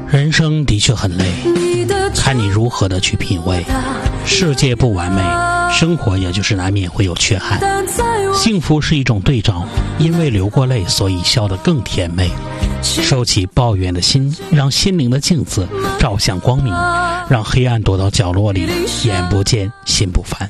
人生的确很累，看你如何的去品味。世界不完美，生活也就是难免会有缺憾。幸福是一种对照，因为流过泪，所以笑得更甜美。收起抱怨的心，让心灵的镜子照向光明，让黑暗躲到角落里，眼不见心不烦。